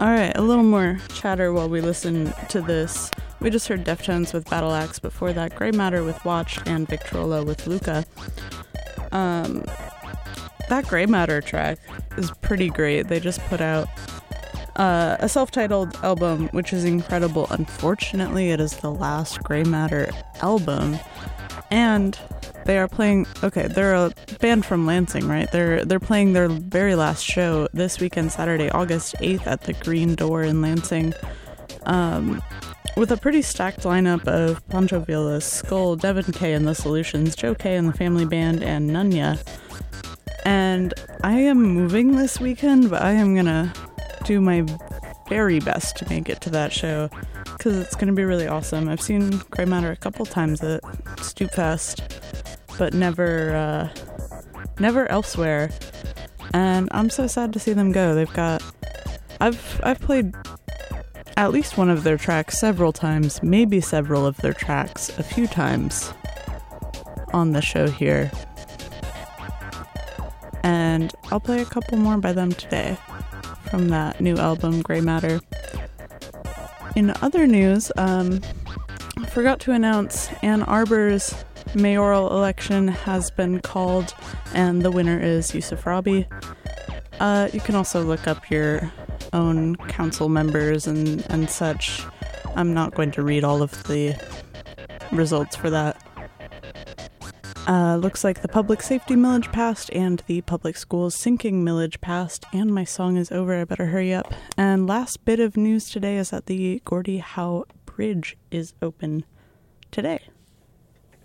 Alright, a little more chatter while we listen to this. We just heard Deftones with Battle Axe, before that Grey Matter with Watch, and Victrola with Luca. That Grey Matter track is pretty great. They just put out a self-titled album, which is incredible. Unfortunately, it is the last Grey Matter album, and they are playing, okay, they're a band from Lansing, right? They're playing their very last show this weekend, Saturday, August 8th at the Green Door in Lansing, with a pretty stacked lineup of Pancho Villa, Skull, Devin Kay and the Solutions, Joe Kay and the Family Band, and Nunya. And I am moving this weekend, but I am gonna do my very best to make it to that show, because it's gonna be really awesome. I've seen Grey Matter a couple times at Stoopfest, but never elsewhere, and I'm so sad to see them go. I've played at least one of their tracks several times, maybe several of their tracks a few times on the show here, and I'll play a couple more by them today from that new album, Grey Matter. In other news, I forgot to announce Ann Arbor's mayoral election has been called, and the winner is Yusuf Rabi. You can also look up your own council members and such. I'm not going to read all of the results for that. Looks like the public safety millage passed and the public schools sinking millage passed, and my song is over. I better hurry up. And last bit of news today is that the Gordie Howe Bridge is open today.